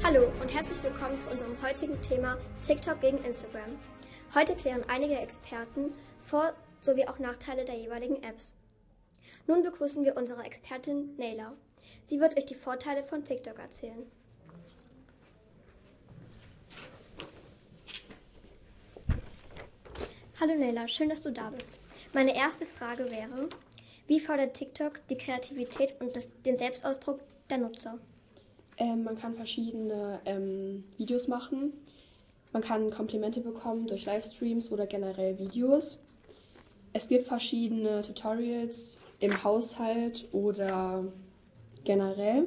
Hallo und herzlich willkommen zu unserem heutigen Thema TikTok gegen Instagram. Heute klären einige Experten Vor- sowie auch Nachteile der jeweiligen Apps. Nun begrüßen wir unsere Expertin Nayla. Sie wird euch die Vorteile von TikTok erzählen. Hallo Nayla, schön, dass du da bist. Meine erste Frage wäre, wie fördert TikTok die Kreativität und den Selbstausdruck der Nutzer? Man kann verschiedene Videos machen. Man kann Komplimente bekommen durch Livestreams oder generell Videos. Es gibt verschiedene Tutorials im Haushalt oder generell.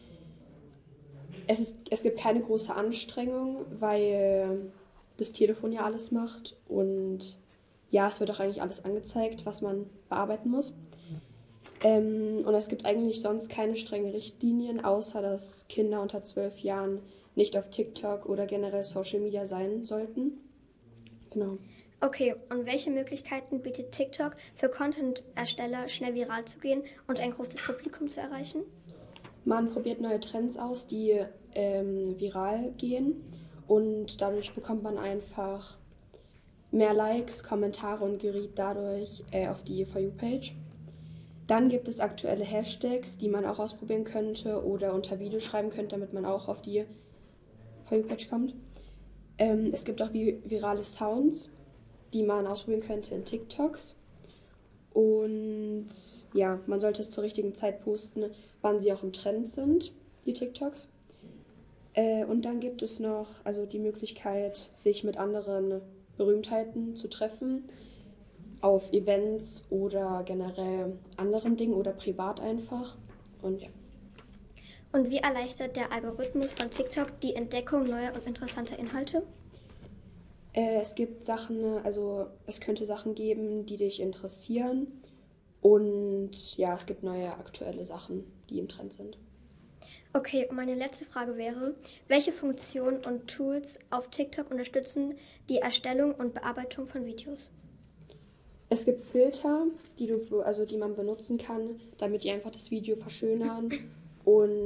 Es gibt keine große Anstrengung, weil das Telefon ja alles macht. Und ja, es wird auch eigentlich alles angezeigt, was man bearbeiten muss. Und es gibt eigentlich sonst keine strengen Richtlinien, außer dass Kinder unter 12 Jahren nicht auf TikTok oder generell Social Media sein sollten. Genau. Okay, und welche Möglichkeiten bietet TikTok für Content-Ersteller, schnell viral zu gehen und ein großes Publikum zu erreichen? Man probiert neue Trends aus, die viral gehen, und dadurch bekommt man einfach mehr Likes, Kommentare und gerät dadurch auf die For You-Page. Dann gibt es aktuelle Hashtags, die man auch ausprobieren könnte oder unter Videos schreiben könnte, damit man auch auf die For You-Page kommt. Es gibt auch virale Sounds, die man ausprobieren könnte in TikToks. Und ja, man sollte es zur richtigen Zeit posten, wann sie auch im Trend sind, die TikToks. Und dann gibt es noch die Möglichkeit, sich mit anderen Berühmtheiten zu treffen, auf Events oder generell anderen Dingen oder privat einfach. Und ja. Und wie erleichtert der Algorithmus von TikTok die Entdeckung neuer und interessanter Inhalte? Es gibt Sachen, es könnte Sachen geben, die dich interessieren. Und ja, es gibt neue aktuelle Sachen, die im Trend sind. Okay, und meine letzte Frage wäre, welche Funktionen und Tools auf TikTok unterstützen die Erstellung und Bearbeitung von Videos? Es gibt Filter, die man benutzen kann, damit die einfach das Video verschönern. Und